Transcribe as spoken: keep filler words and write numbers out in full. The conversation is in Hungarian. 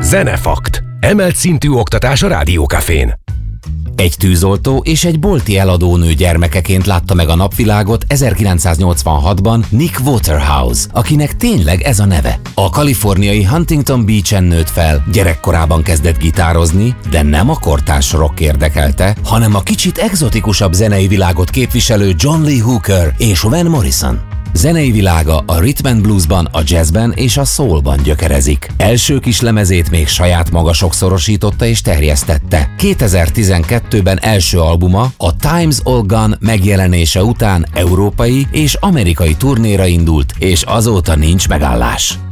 Zenefakt. Emelt szintű oktatás a Rádiókafén. Egy tűzoltó és egy bolti eladónő gyermekeként látta meg a napvilágot ezerkilencszáznyolcvanhatban Nick Waterhouse, akinek tényleg ez a neve. A kaliforniai Huntington Beach-en nőtt fel, gyerekkorában kezdett gitározni, de nem a kortárs rock érdekelte, hanem a kicsit egzotikusabb zenei világot képviselő John Lee Hooker és Van Morrison. Zenei világa a rhythm and bluesban, a jazzben és a soulban gyökerezik. Első kis lemezét még saját maga sokszorosította és terjesztette. kétezer-tizenkettőben első albuma, a Time's All Gone megjelenése után európai és amerikai turnéra indult, és azóta nincs megállás.